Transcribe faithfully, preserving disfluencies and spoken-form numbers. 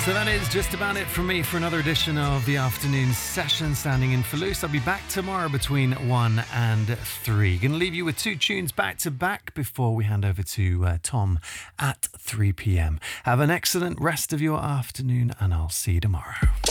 So that is just about it from me for another edition of the afternoon session. Standing in for Luce. I'll be back tomorrow between one and three. Going to leave you with two tunes back to back before we hand over to uh, Tom at three p.m. Have an excellent rest of your afternoon, and I'll see you tomorrow.